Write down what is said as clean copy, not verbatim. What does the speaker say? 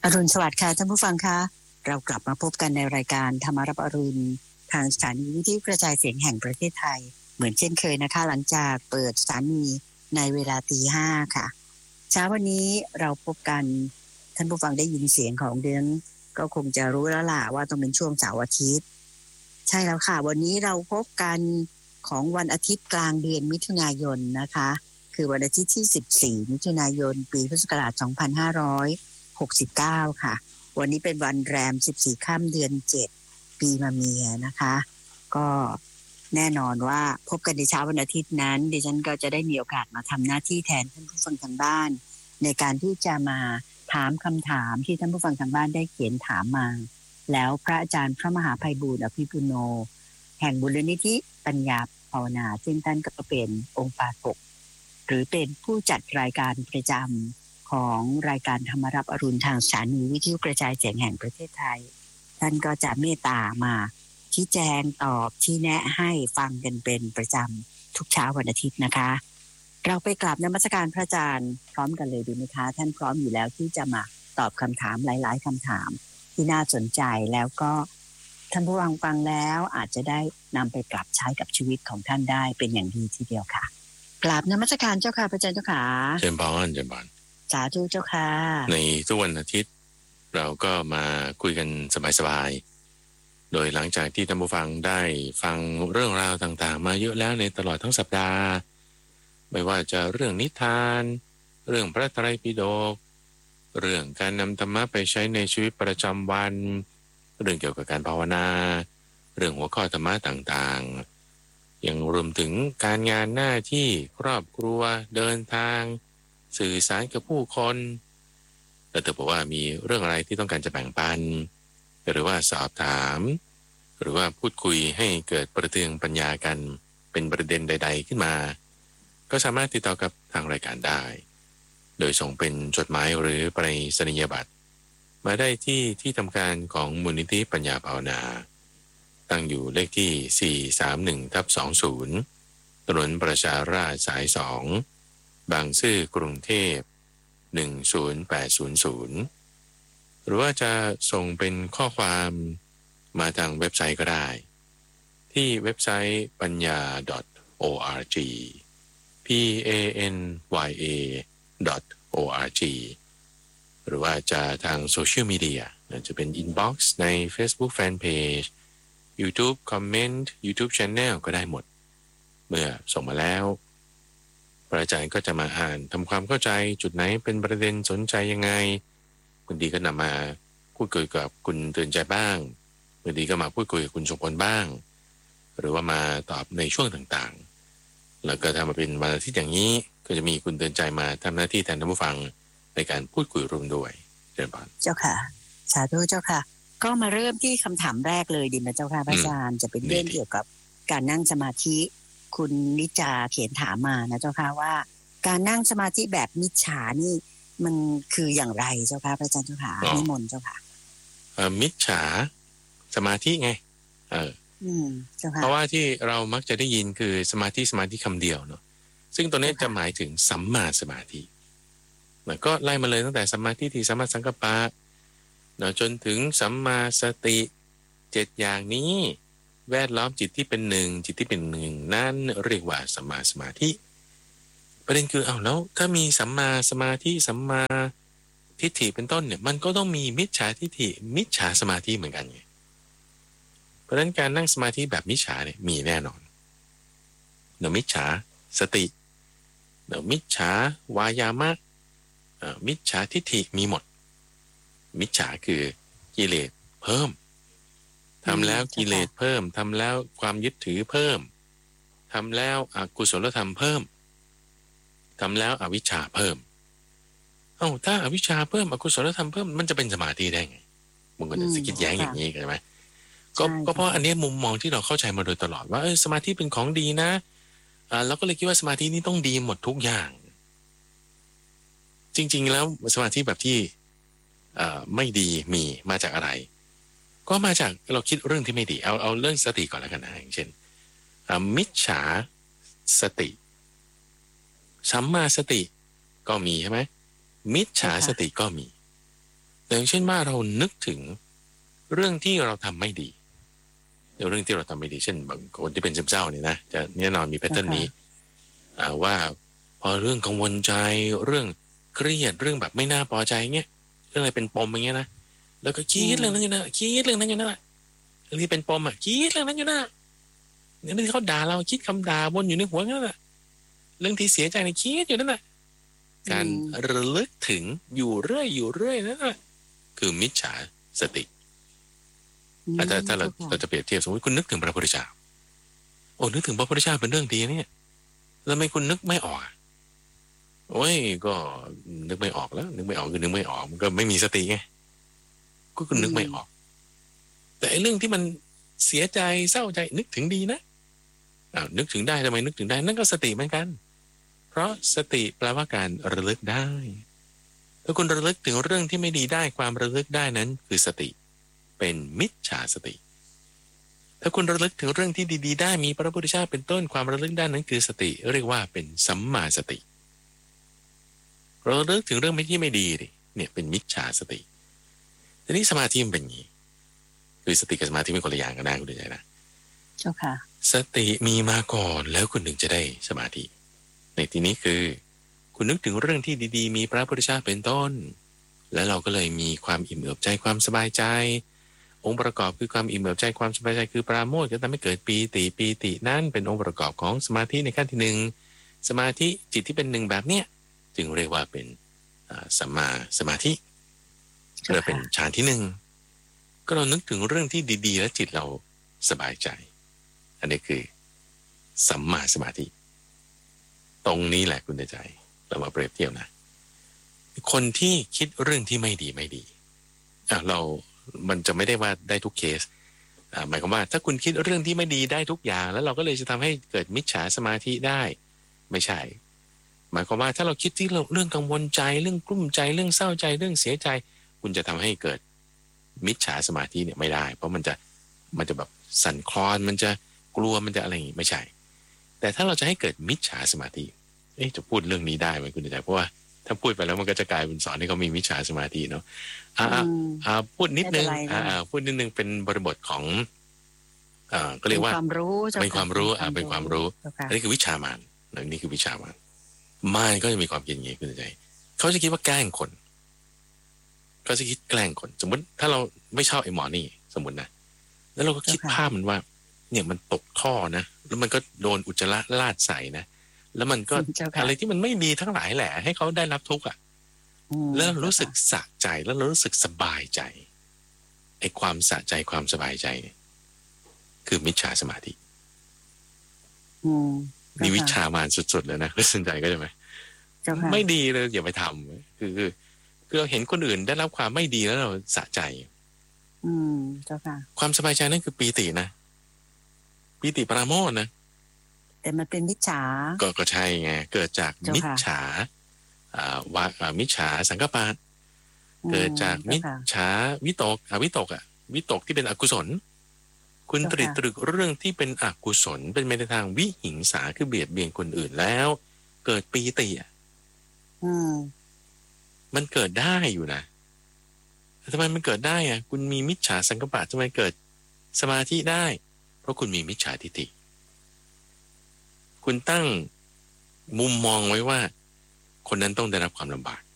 อรุณสวัสดิ์ค่ะท่านผู้ฟังคะเรากลับมาพบกันในรายการธรรมารับอรุณทางสถานีวิทยุกระจายเสียงแห่งประเทศไทยเหมือนเช่นเคยนะคะหลังจากเปิดสถานีในเวลา 5:00 ค่ะเช้าวันนี้เราพบกันท่านผู้ฟังได้ยินเสียงของเดือนก็คงจะรู้แล้วล่ะว่าต้องเป็นช่วงเสาร์อาทิตย์ใช่แล้วค่ะวันนี้เราพบกันของวันอาทิตย์กลางเดือนมิถุนายนนะคะคือวันอาทิตย์ที่14มิถุนายนปีพุทธศักราช2569ค่ะวันนี้เป็นวันแรม14ค่ำเดือน7ปีมะเมียนะคะก็แน่นอนว่าพบกันในเช้าวันอาทิตย์นั้นดิฉันก็จะได้มีโอกาสมาทำหน้าที่แทนท่านผู้ฟังทางบ้านในการที่จะมาถามคำถามที่ท่านผู้ฟังทางบ้านได้เขียนถามมาแล้วพระอาจารย์พระมหาไพบูลย์อภิปุโนแห่งมูลนิธิปัญญาภาวนาซึ่งท่านก็เป็นองค์ปาถกหรือเป็นผู้จัดรายการประจำของรายการธรรมรับอรุณทางสถานีวิทยุกระจายเสียงแห่งประเทศไทยท่านก็จะเมตตามาชี้แจงตอบชี้แนะให้ฟังกันเป็นประจำทุกเช้าวันอาทิตย์นะคะเราไปกราบนมัสการพระอาจารย์พร้อมกันเลยดีไหมคะท่านพร้อมอยู่แล้วที่จะมาตอบคำถามหลายๆคำถามที่น่าสนใจแล้วก็ท่านผู้ฟังแล้วอาจจะได้นำไปปรับใช้กับชีวิตของท่านได้เป็นอย่างดีทีเดียวค่ะกราบนมัสการเจ้าค่ะพระอาจารย์เจ้าค่ะเจริญพรเจริญพรสาธุเจ้าค่ะในทุกวันอาทิตย์เราก็มาคุยกันสบายๆโดยหลังจากที่ท่านผู้ฟังได้ฟังเรื่องราวต่างๆมาเยอะแล้วในตลอดทั้งสัปดาห์ไม่ว่าจะเรื่องนิทานเรื่องพระไตรปิฎกเรื่องการนำธรรมะไปใช้ในชีวิตประจำวันเรื่องเกี่ยวกับการภาวนาเรื่องหัวข้อธรรมะต่างๆยังรวมถึงการงานหน้าที่ครอบครัวเดินทางสื่อสารกับผู้คนแต่เธอบอกว่ามีเรื่องอะไรที่ต้องการจะแบ่งปันหรือว่าสอบถามหรือว่าพูดคุยให้เกิดประเทืองปัญญากันเป็นประเด็นใดๆขึ้นมาก็สามารถติดต่อกับทางรายการได้โดยส่งเป็นจดหมายหรือไปรษณียบัตรมาได้ที่ทำการของมูลนิธิปัญญาภาวนาตั้งอยู่เลขที่431/20ถนนประชาราษฎร์สาย2บางซื่อกรุงเทพ10800หรือว่าจะส่งเป็นข้อความมาทางเว็บไซต์ก็ได้ที่เว็บไซต์ปัญญา .org panya.org หรือว่าจะทางโซเชียลมีเดียจะเป็น inbox ใน Facebook Fanpage YouTube Comment YouTube Channel ก็ได้หมดเมื่อส่งมาแล้วพระอาจารย์ก็จะมาอ่านทำความเข้าใจจุดไหนเป็นประเด็นสนใจยังไงบางทีก็นำมาพูดคุยกับคุณเตือนใจบ้างบางทีก็มาพูดคุยกับคุณสมพลบ้างหรือว่ามาตอบในช่วงต่างๆแล้วก็ทำมาเป็นวันอาทิตย์อย่างนี้ก็จะมีคุณเตือนใจมาทำหน้าที่แทนท่านผู้ฟังในการพูดคุยร่วมด้วยเชิญพรเจ้าค่ะสาธุเจ้าค่ะก็มาเริ่มที่คำถามแรกเลยดีไหมเจ้าค่ะพระอาจารย์จะเป็นเรื่องเกี่ยวกับการนั่งสมาธิคุณนิจาเขียนถามมานะเจ้าค่ะว่าการนั่งสมาธิแบบมิจฉานี่มันคืออย่างไรเจ้าค่ะพระอาจารย์เจ้าค่ะนิมนต์เจ้าค่ะมิจฉาสมาธิไงเจ้าค่ะเพราะว่าที่เรามักจะได้ยินคือสมาธิคำเดียวเนาะซึ่งตัวนี้จะหมายถึงสัมมาสมาธิมันก็ไล่มาเลยตั้งแต่สัมมาทิฏฐิสัมมาสังกัปปะเนาะจนถึงสัมมาสติ7อย่างนี้แวดล้อมจิตที่เป็นหนึ่งจิตที่เป็นหนึ่งนั่นเรียกว่าสัมมาสมาธิประเด็นคือแล้วถ้ามีสัมมาสมาธิสัมมาทิฏฐิเป็นต้นเนี่ยมันก็ต้องมีมิจฉาทิฏฐิมิจฉาสมาธิเหมือนกันไงเพราะฉะนั้นการนั่งสมาธิแบบมิจฉาเนี่ยมีแน่นอนเนาะมิจฉาสติเนาะมิจฉาวายามะมิจฉาทิฏฐิมีหมดมิจฉาคือกิเลสเพิ่มทำแล้วกิเลสเพิ่มทำแล้วความยึดถือเพิ่มทำแล้วอกุศลธรรมเพิ่มทำแล้วอวิชชาเพิ่มถ้าอวิชชาเพิ่มอกุศลธรรมเพิ่มมันจะเป็นสมาธิได้ไงมึงก็จะคิดแย้งอย่างนี้ใช่ไหมก็เพราะอันนี้มุมมองที่เราเข้าใจมาโดยตลอดว่าสมาธิเป็นของดีนะเราก็เลยคิดว่าสมาธินี่ต้องดีหมดทุกอย่างจริงๆแล้วสมาธิแบบที่ไม่ดีมีมาจากอะไรก็มาจากเราคิดเรื่องที่ไม่ดีเอาเรื่องสติก่อนแล้วกันนะอย่างเช่นมิจฉาสติสัมมาสติก็มีใช่ไหมมิจฉาสติก็มีอย่างเช่นว่าเรานึกถึงเรื่องที่เราทำไม่ดีเรื่องที่เราทำไม่ดีเช่นบางคนที่เป็นซึมเศร้าเนี่ยนะจะแน่นอนมีแพทเทิร์นนี้ว่าพอเรื่องกังวลใจเรื่องเครียดเรื่องแบบไม่น่าพอใจเงี้ยเรื่องอะไรเป็นปมอย่างเงี้ยนะแล้วก็คิดเรื่องนั้นอยู่นะคิดเรื่องนั้นอยู่นั่นแหละเรื่องที่เป็นปมคิดเรื่องนั้นอยู่นะเรื่องที่เขาด่าเราคิดคำด่าวนอยู่ในหัวนั่นแหละเรื่องที่เสียใจในคิดอยู่นั่นแหละการระลึกถึงอยู่เรื่อยนั่นแหละคือมิจฉาสติถ้าเราจะเปรียบเทียบสมมติคุณนึกถึงพระพุทธเจ้าโอ้นึกถึงพระพุทธเจ้าเป็นเรื่องดีเนี่ยแล้วทำไมคุณนึกไม่ออกโอ้ยก็นึกไม่ออกแล้วนึกไม่ออกคือนึกไม่ออกมันก็ไม่มีสติไงก็คุณนึกไม่ออกแต่ไอ้เรื่องที่มันเสียใจเศร้าใจนึกถึงดีนะนึกถึงได้ทำไมนึกถึงได้นั่นก็สติเหมือนกันเพราะสติแปลว่าการระลึกได้ถ้าคุณระลึกถึงเรื่องที่ไม่ดีได้ความระลึกได้นั้นคือสติเป็นมิจฉาสติถ้าคุณระลึกถึงเรื่องที่ดีๆได้มีพระพุทธเจ้าเป็นต้นความระลึกได้นั้นคือสติเรียกว่าเป็นสัมมาสติเราระลึกถึงเรื่องที่ไม่ดีดิเนี่ยเป็นมิจฉาสติทีนี้สมาธิมันเป็นอย่างนี้คือสติกับสมาธิเป็นคนละอย่างกันนะคุณใจนะเจ้าค่ะสติมีมาก่อนแล้วคุณถึงจะได้สมาธิในที่นี้คือคุณนึกถึงเรื่องที่ดีๆมีพระพุทธเจ้าเป็นต้นแล้วเราก็เลยมีความอิ่มเอิบใจความสบายใจองค์ประกอบคือความอิ่มเอิบใจความสบายใจคือปราโมทย์ก็ทำให้เกิดปีตินั่นเป็นองค์ประกอบของสมาธิในขั้นที่หนึ่งสมาธิจิตที่เป็นหนึ่งแบบเนี้ยจึงเรียกว่าเป็นสัมมาสมาธิเรียกเป็นฌานที่หนึ่งก็เรานึกถึงเรื่องที่ดีๆแล้วจิตเราสบายใจอันนี้คือสัมมาสมาธิตรงนี้แหละคุณใจเรามาเปรียบเทียบนะคนที่คิดเรื่องที่ไม่ดีมันจะไม่ได้ว่าได้ทุกเคสหมายความว่าถ้าคุณคิดเรื่องที่ไม่ดีได้ทุกอย่างแล้วเราก็เลยจะทำให้เกิดมิจฉาสมาธิได้ไม่ใช่หมายความว่าถ้าเราคิดที่เรื่องกังวลใจเรื่องกลุ้มใจเรื่องเศร้าใจเรื่องเสียใจคุณจะทำให้เกิดมิจฉาสมาธิเนี่ยไม่ได้เพราะมันจะแบบสั่นคลอนมันจะกลัวมันจะอะไรอย่างนี้ไม่ใช่แต่ถ้าเราจะให้เกิดมิจฉาสมาธิจะพูดเรื่องนี้ได้ไหมคุณใจเพราะว่าถ้าพูดไปแล้วมันก็จะกลายเป็นสอนให้เขามีมิจฉาสมาธิเนาะพูดนิดนึงพูดนิดนึงเป็นบริบทของก็เรียกว่าเป็นความรู้เป็นความรู้อันนี้คือวิชามารนี่คือวิชามารมารก็จะมีความคิดอย่างนี้คุณใจเขาจะคิดว่าแกล้งคนเขาจะคิดแกล้งคนสมมติถ้าเราไม่ชอบไอ้หมอนี่สมมตินะแล้วเราก็คิดภาพมันว่าเนี่ยมันตกท่อนะแล้วมันก็โดนอุจจาระลาดใส่นะแล้วมันก็อะไรที่มันไม่ดีทั้งหลายแหละให้เขาได้รับทุกข์แล้วรู้สึกสะใจแล้วรู้สึกสบายใจไอ้ความสะใจความสบายใจเนี่ยคือมิจฉาสมาธินี่วิชามารสุดๆเลยนะสนใจก็ใช่ไหมไม่ดีเลยอย่าไปทำคือเราเห็นคนอื่นได้รับความไม่ดีแล้วเราสะใจเจ้าค่ะความสบายใจนั่นคือปีตินะปีติปราโมทย์นะแต่มันเป็นมิจฉาก็ใช่ไงเกิดจากมิจฉามิจฉาสังกปะเกิดจากมิจฉาวิตกวิตกที่เป็นอกุศลคุณตรึกเรื่องที่เป็นอกุศลเป็นไปในทางวิหิงสาคือเบียดเบียนคนอื่นแล้วเกิดปีติมันเกิดได้อยู่นะทำไมมันเกิดได้คุณมีมิจฉาสังกปะทำไมเกิดสมาธิได้เพราะคุณมีมิจฉาทิฏฐิคุณตั้งมุมมองไว้ว่าคนนั้นต้องได้รับความลำบาก